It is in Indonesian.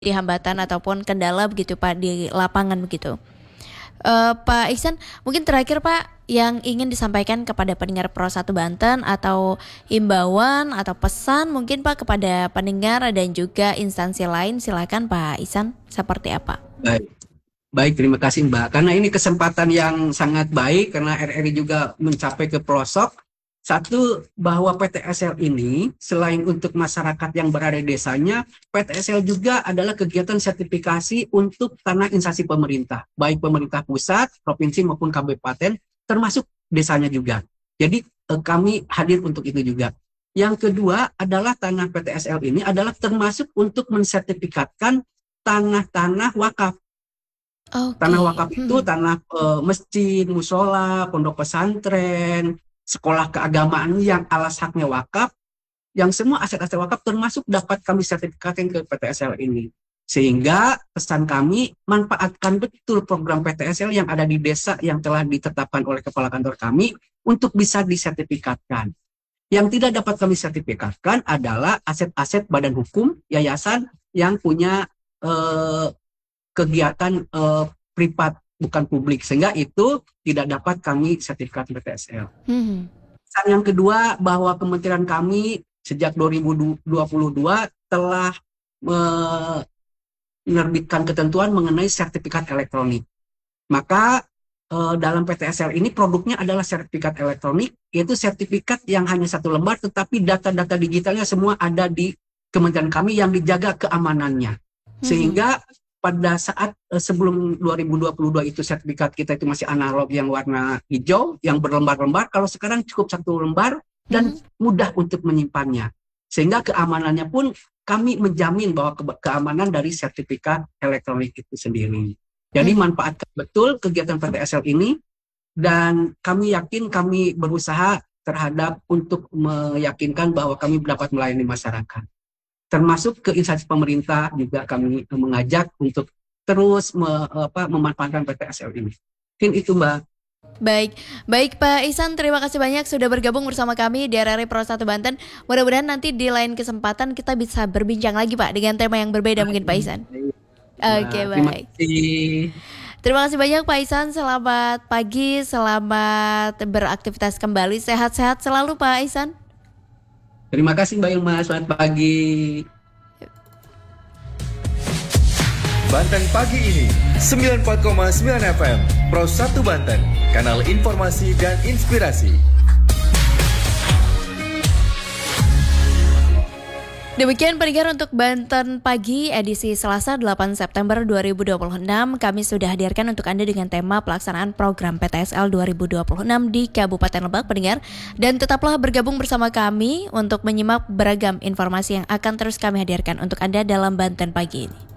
hambatan ataupun kendala begitu Pak di lapangan begitu. Pak Ihsan, mungkin terakhir Pak yang ingin disampaikan kepada pendengar Pro 1 Banten atau imbauan atau pesan mungkin Pak kepada pendengar dan juga instansi lain, silakan Pak Ihsan, seperti apa? Baik, baik, terima kasih Mbak. Karena ini kesempatan yang sangat baik karena RRI juga mencapai ke pelosok. Satu, bahwa PTSL ini selain untuk masyarakat yang berada di desanya, PTSL juga adalah kegiatan sertifikasi untuk tanah instansi pemerintah, baik pemerintah pusat, provinsi maupun kabupaten, termasuk desanya juga. Jadi kami hadir untuk itu juga. Yang kedua adalah tanah PTSL ini adalah termasuk untuk mensertifikatkan tanah-tanah wakaf. Tanah wakaf itu tanah masjid, musola, pondok pesantren, sekolah keagamaan yang alas haknya wakaf, yang semua aset-aset wakaf termasuk dapat kami sertifikatkan ke PTSL ini. Sehingga pesan kami, manfaatkan betul program PTSL yang ada di desa yang telah ditetapkan oleh kepala kantor kami untuk bisa disertifikatkan. Yang tidak dapat kami sertifikatkan adalah aset-aset badan hukum, yayasan yang punya kegiatan privat bukan publik, sehingga itu tidak dapat kami sertifikat PTSL. Yang kedua, bahwa kementerian kami sejak 2022 telah menerbitkan ketentuan mengenai sertifikat elektronik. Maka dalam PTSL ini produknya adalah sertifikat elektronik, yaitu sertifikat yang hanya satu lembar, tetapi data-data digitalnya semua ada di kementerian kami yang dijaga keamanannya. Sehingga pada saat sebelum 2022 itu sertifikat kita itu masih analog yang warna hijau, yang berlembar-lembar. Kalau sekarang cukup satu lembar dan mudah untuk menyimpannya. Sehingga keamanannya pun kami menjamin bahwa keamanan dari sertifikat elektronik itu sendiri. Jadi manfaatkan betul kegiatan PTSL ini dan kami yakin kami berusaha terhadap untuk meyakinkan bahwa kami dapat melayani masyarakat. Termasuk ke instansi pemerintah juga kami mengajak untuk terus memanfaatkan PTSL ini. Mungkin itu Mbak. Baik Pak Ihsan, terima kasih banyak sudah bergabung bersama kami di RRI Pro 1 Banten. Mudah-mudahan nanti di lain kesempatan kita bisa berbincang lagi Pak dengan tema yang berbeda mungkin Pak Ihsan. Oke, baik. Terima kasih banyak Pak Ihsan, selamat pagi, selamat beraktivitas kembali, sehat-sehat selalu Pak Ihsan. Terima kasih Mbak Ilma, selamat pagi. Banten Pagi ini 94,9 FM Pro 1 Banten, kanal informasi dan inspirasi. Demikian pendengar untuk Banten Pagi edisi Selasa 8 September 2026. Kami sudah hadirkan untuk Anda dengan tema pelaksanaan program PTSL 2026 di Kabupaten Lebak pendengar. Dan tetaplah bergabung bersama kami untuk menyimak beragam informasi yang akan terus kami hadirkan untuk Anda dalam Banten Pagi ini.